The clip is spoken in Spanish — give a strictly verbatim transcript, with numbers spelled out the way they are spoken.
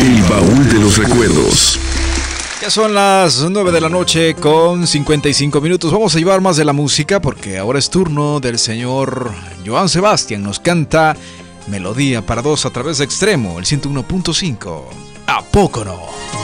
El baúl de los recuerdos. Ya son las nueve de la noche con cincuenta y cinco minutos. Vamos a llevar más de la música porque ahora es turno del señor Joan Sebastián. Nos canta Melodía para dos a través de Extremo, el ciento uno punto cinco. ¿A poco no?